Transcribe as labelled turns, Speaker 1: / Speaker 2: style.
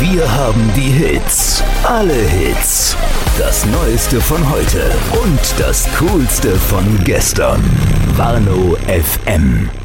Speaker 1: Wir haben die Hits. Alle Hits. Das Neueste von heute und das Coolste von gestern. Warnow FM.